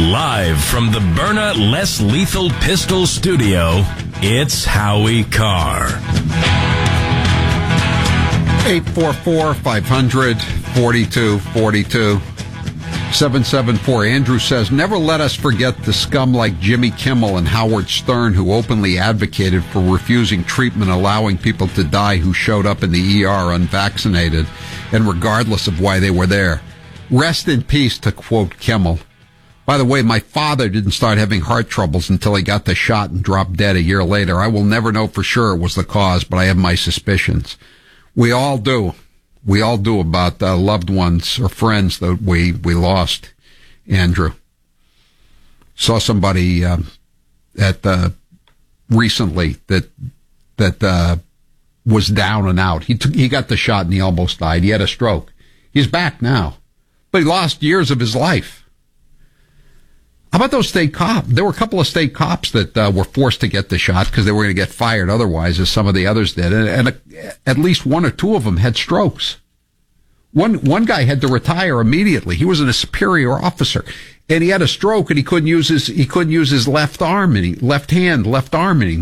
Live from the Byrna Less Lethal Pistol Studio, it's Howie Carr. 844-500-4242. 774. Andrew says, never let us forget the scum like Jimmy Kimmel and Howard Stern who openly advocated for refusing treatment, allowing people to die who showed up in the ER unvaccinated and regardless of why they were there. Rest in peace, to quote Kimmel. By the way, my father didn't start having heart troubles until he got the shot and dropped dead a year later. I will never know for sure it was the cause, but I have my suspicions. We all do. We all do about loved ones or friends that we lost, Andrew. Saw somebody recently that was down and out. He got the shot and he almost died. He had a stroke. He's back now, but he lost years of his life. How about those state cops? There were a couple of state cops that were forced to get the shot because they were going to get fired otherwise, as some of the others did. And at least one or two of them had strokes. One guy had to retire immediately. He was a superior officer, and he had a stroke, and he couldn't use his left arm, left arm anymore.